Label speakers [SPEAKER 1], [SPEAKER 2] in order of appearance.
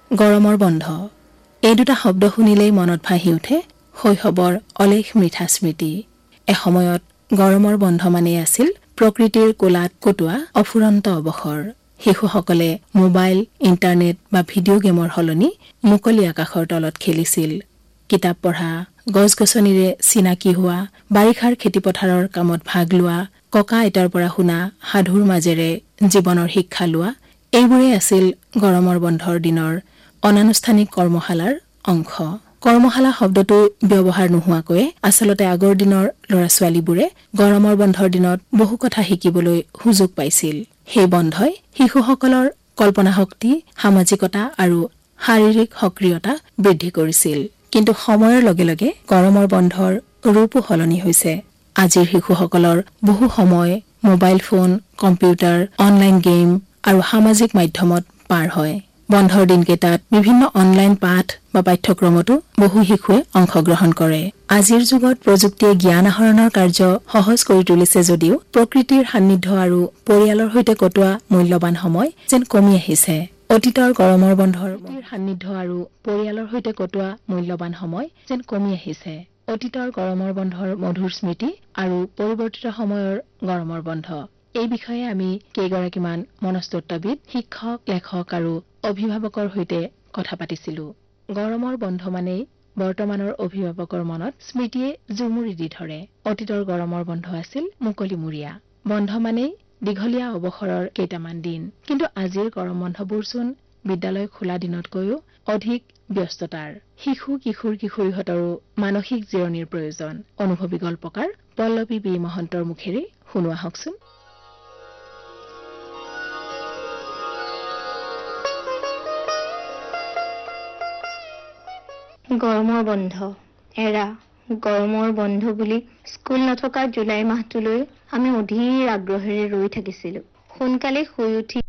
[SPEAKER 1] গৰমৰ বন্ধ এই দুটা শব্দ শুনিলেই মনত ভাহি উঠে শৈশৱৰ অলেখ মিঠা স্মৃতি। এসময়ত গৰমৰ বন্ধ মানেই আছিল প্ৰকৃতিৰ কোলাত কটোৱা অফুৰন্ত অৱসৰ। শিশুসকলে মোবাইল, ইণ্টাৰনেট বা ভিডিঅ' গেমৰ সলনি মুকলি আকাশৰ তলত খেলিছিল। কিতাপ পঢ়া, গছ-গছনিৰে চিনাকি হোৱা, বাৰিষাৰ খেতিপথাৰৰ কামত ভাগ লোৱা, ককা আইতাৰ পৰা শুনা সাধুৰ মাজেৰে জীৱনৰ শিক্ষা লোৱা, এইবোৰেই আছিল গৰমৰ বন্ধৰ দিনৰ অনানুষ্ঠানিক কৰ্মশালাৰ অংশ। কৰ্মশালা শব্দটো ব্যৱহাৰ নোহোৱাকৈয়ে আচলতে আগৰ দিনৰ ল'ৰা-ছোৱালীবোৰে গৰমৰ বন্ধৰ দিনত বহু কথা শিকিবলৈ সুযোগ পাইছিল। সেই বন্ধই শিশুসকলৰ কল্পনা শক্তি, সামাজিকতা আৰু শাৰীৰিক সক্ৰিয়তা বৃদ্ধি কৰিছিল। কিন্তু সময়ৰ লগে লগে গৰমৰ বন্ধৰ ৰূপো সলনি হৈছে। আজিৰ শিশুসকলৰ বহু সময় mobile phone, computer, online game আৰু সামাজিক মাধ্যমত পাৰ হয়। বন্ধৰ দিনকেইটাত বিভিন্ন অনলাইন পাঠ বা পাঠ্যক্ৰমতো বহু শিশুৱে অংশগ্ৰহণ কৰে। আজিৰ যুগত প্ৰযুক্তিয়ে জ্ঞান আহৰণৰ কাৰ্য সহজ কৰি তুলিছে যদিও প্ৰকৃতিৰ সান্নিধ্য আৰু পৰিয়ালৰ সৈতে কটোৱা মূল্যৱান সময় যেন কমি আহিছে। অতীতৰ গৰমৰ বন্ধৰ সান্নিধ্য আৰু পৰিয়ালৰ সৈতে কটোৱা মূল্যৱান সময় যেন কমি আহিছে। অতীতৰ গৰমৰ বন্ধৰ মধুৰ স্মৃতি আৰু পৰিৱৰ্তিত সময়ৰ গৰমৰ বন্ধ, এই বিষয়ে আমি কেইগৰাকীমান মনস্তত্ত্ববিদ, শিক্ষক, লেখক আৰু অভিভাৱকৰ সৈতে কথা পাতিছিলো। গৰমৰ বন্ধ মানেই বৰ্তমানৰ অভিভাৱকৰ মনত স্মৃতিয়ে জুমুৰি দি ধৰে। অতীতৰ গৰমৰ বন্ধ আছিল মুকলিমূৰীয়া। বন্ধ মানেই দীঘলীয়া অৱসৰৰ কেইটামান দিন। কিন্তু আজিৰ গৰম বন্ধবোৰচোন বিদ্যালয় খোলা দিনতকৈও অধিক ব্যস্ততাৰ। শিশু, কিশোৰ-কিশোৰীহঁতৰো মানসিক জিৰণিৰ প্ৰয়োজন। অনুভৱী গল্পকাৰ পল্লৱী বি মহন্তৰ মুখেৰে শুনো আহকচোন।
[SPEAKER 2] গৰমৰ বন্ধ গৰমৰ বন্ধ বুলি স্কুল নথকা জুলাই মাহটোলৈ আমি অধীৰ আগ্ৰহেৰে ৰৈ থাকিছিলো। সোনকালে শুই উঠি